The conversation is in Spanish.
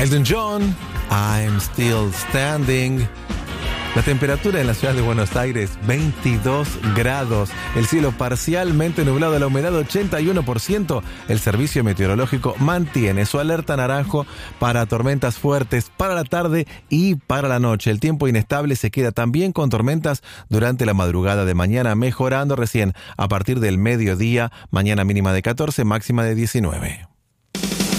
Elton John, I'm Still Standing. La temperatura en la ciudad de Buenos Aires, 22 grados. El cielo parcialmente nublado, la humedad 81%. El servicio meteorológico mantiene su alerta naranjo para tormentas fuertes para la tarde y para la noche. El tiempo inestable se queda también con tormentas durante la madrugada de mañana, mejorando recién a partir del mediodía. Mañana mínima de 14, máxima de 19.